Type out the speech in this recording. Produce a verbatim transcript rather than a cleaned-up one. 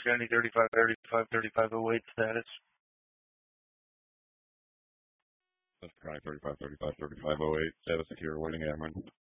County thirty-five thirty-five thirty-five oh eight status. That's County thirty-five thirty-five thirty-five oh eight, status secure, waiting Ameren.